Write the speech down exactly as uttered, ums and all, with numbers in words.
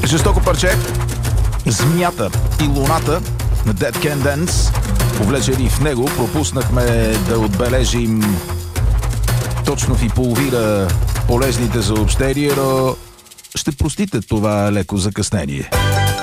Жестоко парче. Змията и луната на Dead Can Dance. Увлечени в него, пропуснахме да отбележим точно в и половина полезните съобщения, но ще простите това леко закъснение.